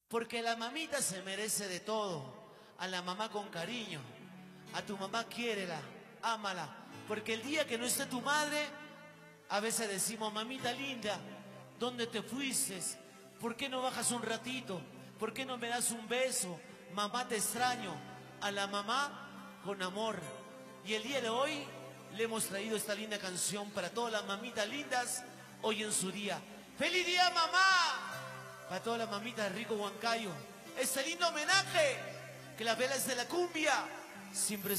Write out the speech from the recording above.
Porque la mamita se merece de todo. A la mamá con cariño. A tu mamá quiérela, ámala. Porque el día que no esté tu madre, a veces decimos, mamita linda, ¿dónde te fuiste? ¿Por qué no bajas un ratito? ¿Por qué no me das un beso? Mamá, te extraño. A la mamá con amor. Y el día de hoy le hemos traído esta linda canción para todas las mamitas lindas hoy en su día. ¡Feliz día, mamá! Para todas las mamitas de Rico Huancayo. Este lindo homenaje, que las velas de la cumbia siempre